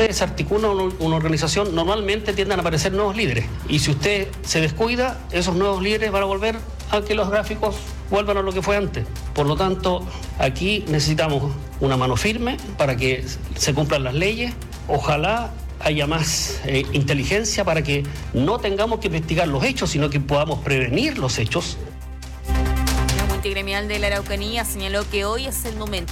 usted se articula una organización, normalmente tienden a aparecer nuevos líderes. Y si usted se descuida, esos nuevos líderes van a volver a que los gráficos vuelvan a lo que fue antes. Por lo tanto, aquí necesitamos una mano firme para que se cumplan las leyes. Ojalá haya más inteligencia para que no tengamos que investigar los hechos, sino que podamos prevenir los hechos. La multigremial de la Araucanía señaló que hoy es el momento